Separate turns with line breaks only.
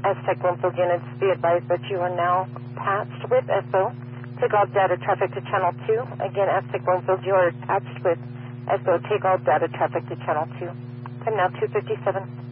Aztec Bloomfield units, be advised that you are now patched with SO. Take all data traffic to channel 2. Again, Aztec Bloomfield, you are patched with SO. Take all data traffic to channel 2. Time now 2:57.